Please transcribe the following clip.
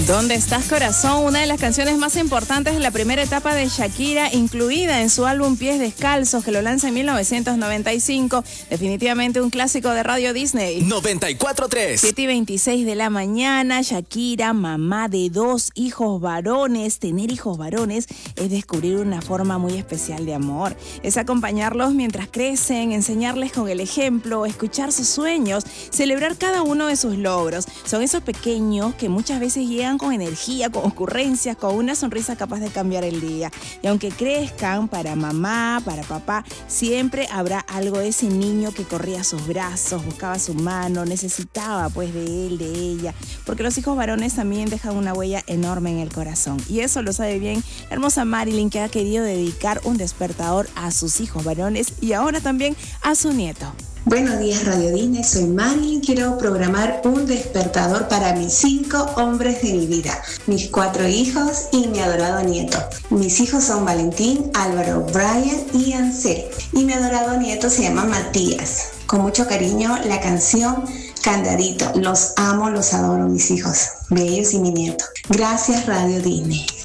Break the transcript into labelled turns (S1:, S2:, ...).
S1: ¿Dónde estás, corazón? Una de las canciones más importantes de la primera etapa de Shakira, incluida en su álbum Pies Descalzos, que lo lanza en 1995. Definitivamente un clásico de Radio Disney.
S2: 94.3.
S1: 7:26 de la mañana. Shakira, mamá de 2 hijos varones. Tener hijos varones es descubrir una forma muy especial de amor. Es acompañarlos mientras crecen, enseñarles con el ejemplo, escuchar sus sueños, celebrar cada uno de sus logros. Son esos pequeños que muchas veces llegan con energía, con ocurrencias, con una sonrisa capaz de cambiar el día. Y aunque crezcan, para mamá, para papá, siempre habrá algo de ese niño que corría a sus brazos, buscaba su mano, necesitaba pues de él, de ella, porque los hijos varones también dejan una huella enorme en el corazón. Y eso lo sabe bien la hermosa Marilyn, que ha querido dedicar un despertador a sus hijos varones y ahora también a su nieto.
S3: Buenos días, Radio Disney, soy Marilyn. Quiero programar un despertador para mis 5 hombres de mi vida, mis 4 hijos y mi adorado nieto. Mis hijos son Valentín, Álvaro, Brian y Ansel. Y mi adorado nieto se llama Matías. Con mucho cariño, la canción Candadito. Los amo, los adoro, mis hijos, bellos y mi nieto. Gracias, Radio Disney.